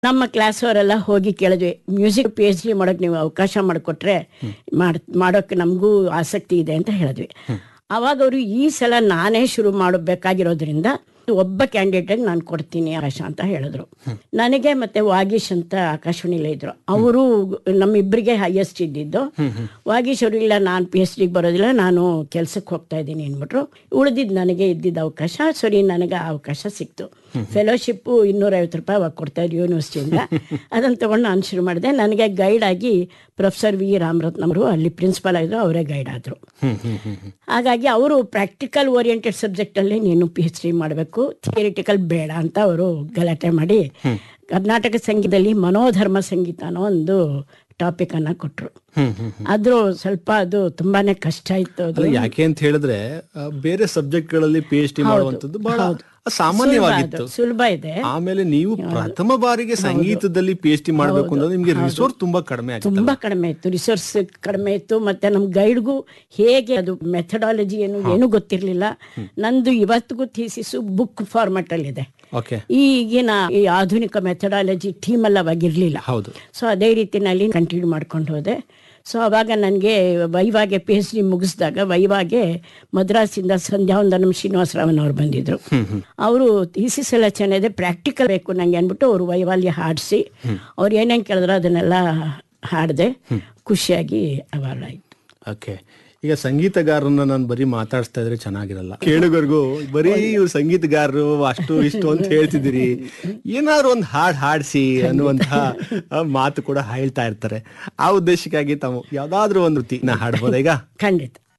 ನಮ್ಮ ಕ್ಲಾಸ್ ಅವರೆಲ್ಲ ಹೋಗಿ ಕೇಳಿದ್ವಿ, ಮ್ಯೂಸಿಕ್ PhD ಮಾಡೋಕೆ ನೀವು ಅವಕಾಶ ಮಾಡಿಕೊಟ್ರೆ ಮಾಡೋಕೆ ನಮಗೂ ಆಸಕ್ತಿ ಇದೆ ಅಂತ ಹೇಳಿದ್ವಿ. ಅವಾಗ ಅವರು ಈ ಸಲ ನಾನೇ ಶುರು ಮಾಡಬೇಕಾಗಿರೋದ್ರಿಂದ ಒಬ್ಬ ಕ್ಯಾಂಡಿಡೇಟ್ ನಾನು ಕೊಡ್ತೀನಿ ಆಕಾಶ ಅಂತ ಹೇಳಿದ್ರು. ನನಗೆ ಮತ್ತೆ ವಾಗೀಶ್ ಅಂತ ಆಕಾಶವಾಣಿಲೇ ಇದ್ರು, ಅವರು ನಮ್ಮಿಬ್ಬರಿಗೆ ಹೈಯೆಸ್ಟ್ ಇದ್ದಿದ್ದು. ವಾಗೀಶ್ ಅವರು ಇಲ್ಲ ನಾನು PhD ಬರೋದಿಲ್ಲ, ನಾನು ಕೆಲ್ಸಕ್ಕೆ ಹೋಗ್ತಾ ಇದ್ದೀನಿ ಅಂದ್ಬಿಟ್ರು. ಉಳಿದಿದ್ದು ನನಗೆ ಇದ್ದಿದ್ದ ಅವಕಾಶ. ಸರಿ, ನನಗೆ ಅವಕಾಶ ಸಿಕ್ತು. ಫೆಲೋಶಿಪ್ಪು 250 ರೂಪಾಯಿ ಅವಾಗ ಕೊಡ್ತಾ ಇದ್ರು ಯೂನಿವರ್ಸಿಟಿಯಿಂದ. ಅದನ್ನು ತಗೊಂಡು ನಾನು ಶುರು ಮಾಡಿದೆ. ನನಗೆ ಗೈಡ್ ಆಗಿ ಪ್ರೊಫೆಸರ್ ವಿ ರಾಮರತ್ನ ಅವರು ಅಲ್ಲಿ ಪ್ರಿನ್ಸಿಪಾಲ್ ಆಗಿದ್ರು, ಅವರೇ ಗೈಡ್ ಆದರು. ಹಾಗಾಗಿ ಅವರು ಪ್ರಾಕ್ಟಿಕಲ್ ಓರಿಯೆಂಟೆಡ್ ಸಬ್ಜೆಕ್ಟಲ್ಲಿ ನೀನು PhD ಮಾಡಬೇಕು, ಥಿಯರಿಟಿಕಲ್ ಬೇಡ ಅಂತ ಅವರು ಗಲಾಟೆ ಮಾಡಿ ಕರ್ನಾಟಕ ಸಂಗೀತದಲ್ಲಿ ಮನೋಧರ್ಮ ಸಂಗೀತ ಅನ್ನೋ ಒಂದು ಟಾಪಿಕ್ ಅನ್ನ ಕೊಟ್ರು. ಆದ್ರೂ ಸ್ವಲ್ಪ ಅದು ತುಂಬಾನೇ ಕಷ್ಟ ಇತ್ತು. ಅದು ಯಾಕೆ ಅಂತ ಹೇಳಿದ್ರೆ ಬೇರೆ ಸಬ್ಜೆಕ್ಟ್ ಗಳಲ್ಲಿ PhD ಮಾಡುವಂತದ್ದು ಬಹಳ ಸಾಮಾನ್ಯವಾಗಿತ್ತು, ಸುಲಭ ಇದೆ. ಆಮೇಲೆ ನೀವು ಪ್ರಥಮ ಬಾರಿಗೆ ಸಂಗೀತದಲ್ಲಿ PhD ಮಾಡಬೇಕು ಅಂದ್ರೆ ನಿಮ್ಗೆ ರಿಸೋರ್ಸ್ ತುಂಬಾ ಕಡಿಮೆ ಆಗಿದೆ. ತುಂಬಾ ಕಡಿಮೆ ಇತ್ತು, ರಿಸೋರ್ಸ್ ಕಡಿಮೆ ಇತ್ತು. ಮತ್ತೆ ನಮ್ ಗೈಡ್ಗೂ ಹೇಗೆ ಅದು ಮೆಥಡಾಲಜಿ ಏನು ಗೊತ್ತಿರ್ಲಿಲ್ಲ. ನಂದು ಇವತ್ತಿಗೂ ಥೀಸಿಸ್ ಬುಕ್ ಫಾರ್ಮೆಟ್ ಅಲ್ಲಿ ಇದೆ. ಈಗಿನ ಈ ಆಧುನಿಕ ಮೆಥಡಾಲಜಿ ಟೀಮ್ ಎಲ್ಲ ಅವಾಗಿರ್ಲಿಲ್ಲ. ಸೊ ಅದೇ ರೀತಿನಲ್ಲಿ ಕಂಟಿನ್ಯೂ ಮಾಡ್ಕೊಂಡು ಹೋದೆ. ಸೊ ಅವಾಗ ನನಗೆ ವೈವಾಗೆ PhD ಮುಗಿಸಿದಾಗ ವೈವಾಗೆ ಮದ್ರಾಸಿಂದ ಸಂಧ್ಯಾವಂದನಂ ಶ್ರೀನಿವಾಸರಾಮನ್ ಅವ್ರು ಬಂದಿದ್ರು. ಅವರು ಥೀಸಿಸ್ ಎಲ್ಲ ಚೆನ್ನಾಗಿದೆ, ಪ್ರಾಕ್ಟಿಕಲ್ ಬೇಕು ನಂಗೆ ಅಂದ್ಬಿಟ್ಟು ಅವರು ವೈವಾಲಿ ಹಾಡಿಸಿ ಅವ್ರು ಏನೇನು ಕೇಳಿದ್ರು ಅದನ್ನೆಲ್ಲ ಹಾಡಿದೆ. ಖುಷಿಯಾಗಿ ಅವಾರ್ಡ್ ಆಯ್ತು. ಓಕೆ, ಈಗ ಸಂಗೀತಗಾರನ್ನ ನಾನು ಬರೀ ಮಾತಾಡಿಸ್ತಾ ಇದ್ರೆ ಚೆನ್ನಾಗಿರಲ್ಲ, ಕೇಳುಗರಿಗೂ ಬರೀ ಇವ್ರು ಸಂಗೀತಗಾರರು ಅಷ್ಟು ಇಷ್ಟು ಅಂತ ಹೇಳ್ತಿದ್ದೀರಿ, ಏನಾದ್ರು ಒಂದು ಹಾಡಿಸಿ ಅನ್ನುವಂತಹ ಮಾತು ಕೂಡ ಹೇಳ್ತಾ ಇರ್ತಾರೆ. ಆ ಉದ್ದೇಶಕ್ಕಾಗಿ ತಾವು ಯಾವ್ದಾದ್ರು ಒಂದು ಹಾಡ್ಬೋದ ಈಗ? ಖಂಡಿತ.